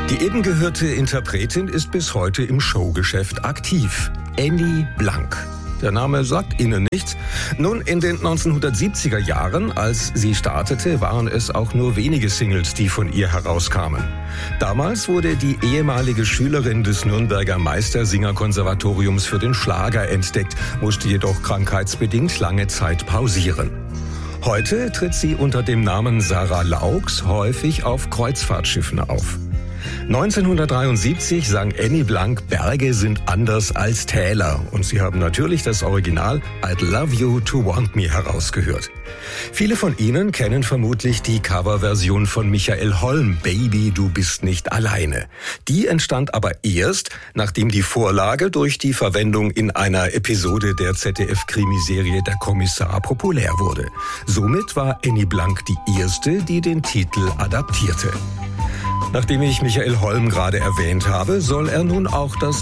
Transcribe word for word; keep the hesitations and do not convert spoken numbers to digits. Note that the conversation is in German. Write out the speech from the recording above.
Die eben gehörte Interpretin ist bis heute im Showgeschäft aktiv. Annie Blank. Der Name sagt Ihnen nichts. Nun, in den neunzehnhundertsiebziger Jahren, als sie startete, waren es auch nur wenige Singles, die von ihr herauskamen. Damals wurde die ehemalige Schülerin des Nürnberger Meistersingerkonservatoriums für den Schlager entdeckt, musste jedoch krankheitsbedingt lange Zeit pausieren. Heute tritt sie unter dem Namen Sarah Laux häufig auf Kreuzfahrtschiffen auf. neunzehnhundertdreiundsiebzig sang Annie Blank "Berge sind anders als Täler" und Sie haben natürlich das Original "I'd Love You to Want Me" herausgehört. Viele von Ihnen kennen vermutlich die Coverversion von Michael Holm, "Baby, du bist nicht alleine". Die entstand aber erst, nachdem die Vorlage durch die Verwendung in einer Episode der Z D F-Krimiserie Der Kommissar populär wurde. Somit war Annie Blank die erste, die den Titel adaptierte. Nachdem ich Michael Holm gerade erwähnt habe, soll er nun auch das